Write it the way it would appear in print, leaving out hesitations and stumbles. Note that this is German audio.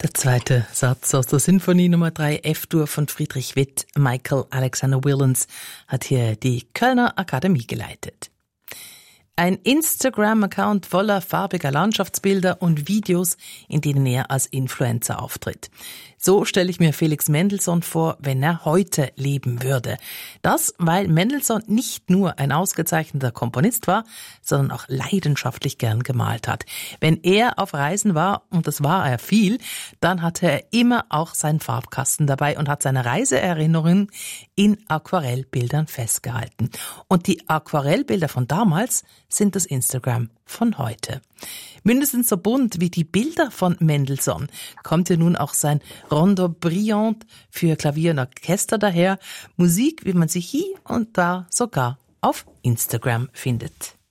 Der zweite Satz aus der Sinfonie Nummer 3 F-Dur von Friedrich Witt. Michael Alexander Willens hat hier die Kölner Akademie geleitet. Ein Instagram-Account voller farbiger Landschaftsbilder und Videos, in denen er als Influencer auftritt. So stelle ich mir Felix Mendelssohn vor, wenn er heute leben würde. Das, weil Mendelssohn nicht nur ein ausgezeichneter Komponist war, sondern auch leidenschaftlich gern gemalt hat. Wenn er auf Reisen war, und das war er viel, dann hatte er immer auch seinen Farbkasten dabei und hat seine Reiseerinnerungen in Aquarellbildern festgehalten. Und die Aquarellbilder von damals sind das Instagram von heute. Mindestens so bunt wie die Bilder von Mendelssohn kommt ja nun auch sein Rondo Brillant für Klavier und Orchester daher. Musik, wie man sie hier und da sogar auf Instagram findet.